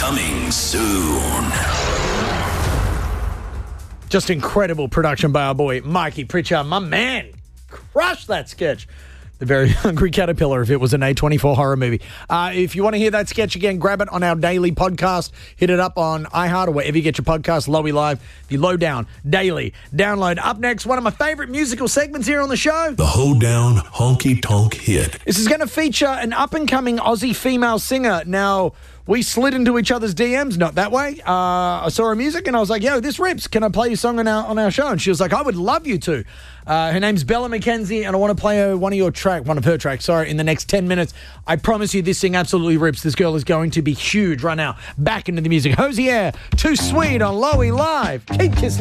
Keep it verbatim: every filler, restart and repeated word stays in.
Coming soon. Just incredible production by our boy Mikey Pritchard. My man, crushed that sketch. The Very Hungry Caterpillar, if it was an A twenty-four horror movie. Uh, if you want to hear that sketch again, grab it on our daily podcast. Hit it up on iHeart or wherever you get your podcast, Lowy Live, the Lowdown Daily Download. Up next, one of my favourite musical segments here on the show. The Hoedown Honky Tonk Hit. This is going to feature an up-and-coming Aussie female singer. Now, we slid into each other's D Ms, not that way. Uh, I saw her music and I was like, yo, this rips. Can I play your song on our, on our show? And she was like, I would love you to. Uh, her name's Bella McKenzie, and I want to play her one of your track, one of her tracks, sorry, in the next ten minutes. I promise you this thing absolutely rips. This girl is going to be huge right now. Back into the music. Hosier, Too Sweet on Lowy Live. Keep kissing.